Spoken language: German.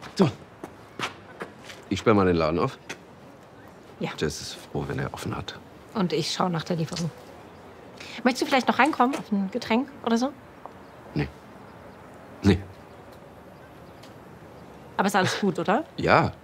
So. Ich sperre mal den Laden auf. Ja. Jess ist froh, wenn er offen hat. Und ich schaue nach der Lieferung. Möchtest du vielleicht noch reinkommen auf ein Getränk oder so? Nee. Aber ist alles gut, oder? Ja,